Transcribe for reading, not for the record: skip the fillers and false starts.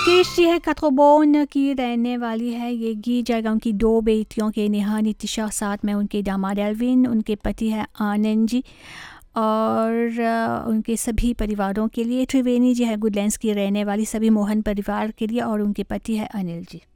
मुकेश जी है कतरबोन की रहने वाली है। ये गीत जाएगा उनकी 2 बेटियों के नेहा नितिशा, साथ में उनके दामाद एल्विन, उनके पति है आनंद जी और उनके सभी परिवारों के लिए। त्रिवेणी जी है गुडलैंड्स की रहने वाली, सभी मोहन परिवार के लिए और उनके पति है अनिल जी।